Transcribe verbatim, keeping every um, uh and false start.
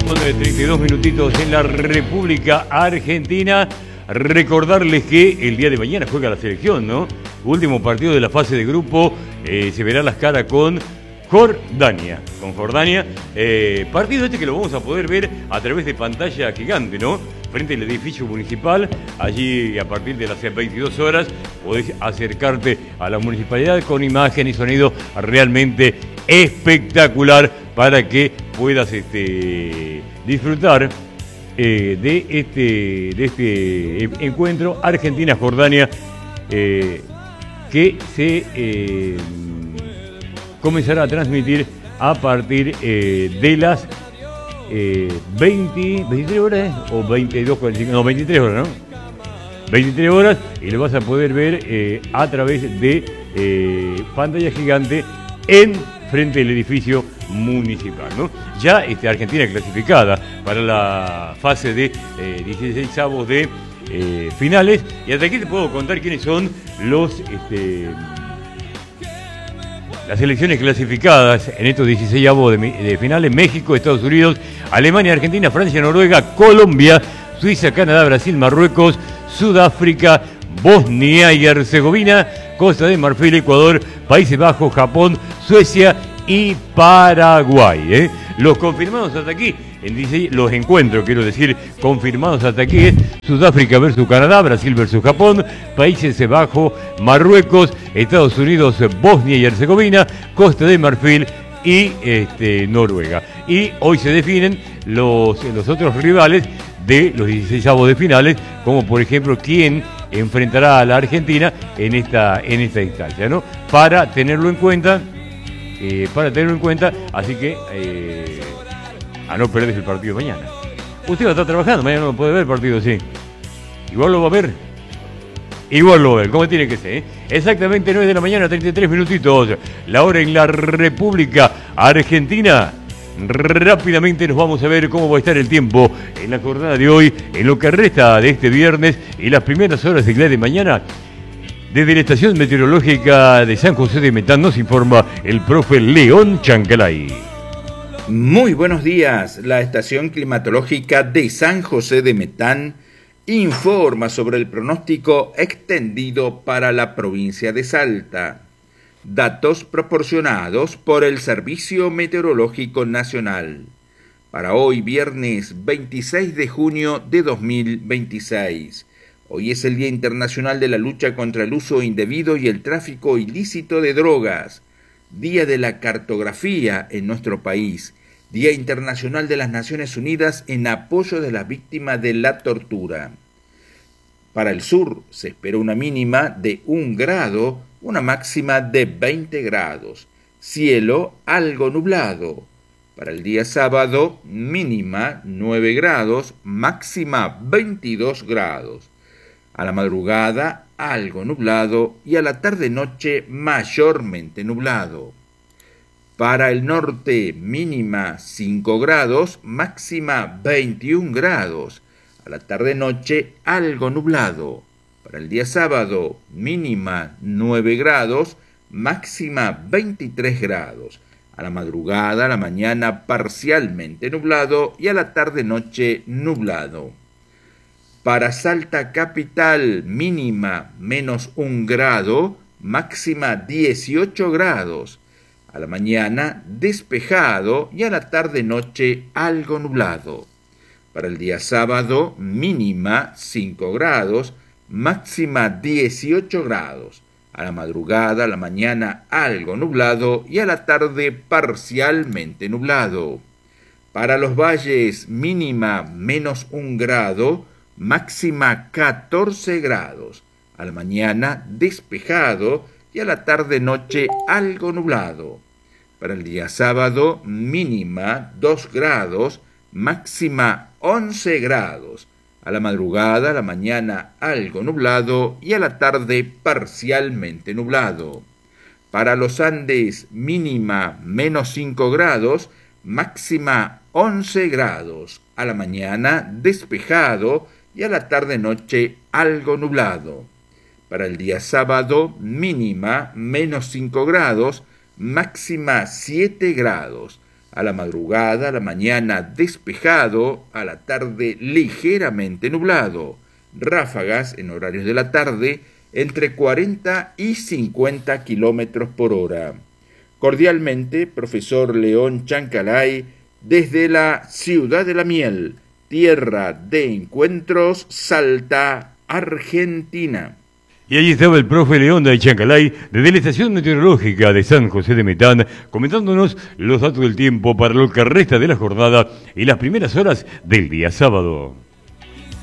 con treinta y dos minutitos en la República Argentina. Recordarles que el día de mañana juega la selección, ¿no? Último partido de la fase de grupo, eh, se verá las caras con Jordania. Con Jordania, eh, partido este que lo vamos a poder ver a través de pantalla gigante, ¿no? Frente al edificio municipal, allí a partir de las veintidós horas podés acercarte a la municipalidad con imagen y sonido realmente espectacular para que puedas este, disfrutar eh, de, este, de este encuentro Argentina-Jordania eh, que se eh, comenzará a transmitir a partir eh, de las Eh, veinte, veintitrés horas ¿eh? o veintidós, cuarenta y cinco, no, veintitrés horas, ¿no? veintitrés horas y lo vas a poder ver eh, a través de eh, pantalla gigante en frente del edificio municipal, ¿no? Ya este, Argentina clasificada para la fase de eh, dieciséis avos de eh, finales, y hasta aquí te puedo contar quiénes son los este, las selecciones clasificadas en estos dieciséis avos de, de finales: México, Estados Unidos, Alemania, Argentina, Francia, Noruega, Colombia, Suiza, Canadá, Brasil, Marruecos, Sudáfrica, Bosnia y Herzegovina, Costa de Marfil, Ecuador, Países Bajos, Japón, Suecia y Paraguay. ¿eh? Los confirmados hasta aquí, en dieciséis, los encuentros, quiero decir, confirmados hasta aquí es Sudáfrica versus Canadá, Brasil versus Japón, Países Bajos, Marruecos, Estados Unidos, Bosnia y Herzegovina, Costa de Marfil y este, Noruega. Y hoy se definen los, los otros rivales de los dieciséis avos de finales, como por ejemplo quién enfrentará a la Argentina en esta, en esta instancia, ¿no? Para tenerlo en cuenta, eh, para tenerlo en cuenta, así que eh, a no perderse el partido de mañana. Usted va a estar trabajando, mañana no puede ver el partido, sí. Igual lo va a ver. Igual lo va a ver, como tiene que ser, ¿eh? Exactamente nueve de la mañana, treinta y tres minutitos. La hora en la República Argentina. Rápidamente nos vamos a ver cómo va a estar el tiempo en la jornada de hoy, en lo que resta de este viernes y las primeras horas del día de mañana. Desde la estación meteorológica de San José de Metán nos informa el profe León Chancalay. Muy buenos días. La estación climatológica de San José de Metán informa sobre el pronóstico extendido para la provincia de Salta. Datos proporcionados por el Servicio Meteorológico Nacional. Para hoy, viernes veintiséis de junio de dos mil veintiséis. Hoy es el Día Internacional de la Lucha contra el Uso Indebido y el Tráfico Ilícito de Drogas. Día de la Cartografía en nuestro país. Día Internacional de las Naciones Unidas en apoyo de las víctimas de la tortura. Para el sur se espera una mínima de un grado, una máxima de veinte grados. Cielo algo nublado. Para el día sábado, mínima nueve grados, máxima veintidós grados. A la madrugada, algo nublado y a la tarde-noche mayormente nublado. Para el norte, mínima cinco grados, máxima veintiún grados. A la tarde-noche, algo nublado. Para el día sábado, mínima nueve grados, máxima veintitrés grados. A la madrugada, a la mañana, parcialmente nublado y a la tarde-noche, nublado. Para Salta capital, mínima menos un grado, máxima dieciocho grados. A la mañana, despejado y a la tarde-noche, algo nublado. Para el día sábado, mínima cinco grados, máxima dieciocho grados. A la madrugada, a la mañana, algo nublado y a la tarde, parcialmente nublado. Para los valles, mínima menos un grado, máxima catorce grados. A la mañana, despejado y a la tarde-noche, algo nublado. Para el día sábado, mínima dos grados, máxima once grados. A la madrugada, a la mañana, algo nublado y a la tarde, parcialmente nublado. Para los Andes, mínima menos cinco grados, máxima once grados. A la mañana, despejado y a la tarde-noche, algo nublado. Para el día sábado, mínima menos cinco grados, máxima siete grados. A la madrugada, a la mañana despejado, a la tarde ligeramente nublado. Ráfagas en horarios de la tarde entre cuarenta y cincuenta kilómetros por hora. Cordialmente, profesor León Chancalay, desde la Ciudad de la Miel, tierra de encuentros, Salta, Argentina. Y allí estaba el profe León de Chancalay, desde la estación meteorológica de San José de Metán, comentándonos los datos del tiempo para lo que resta de la jornada y las primeras horas del día sábado.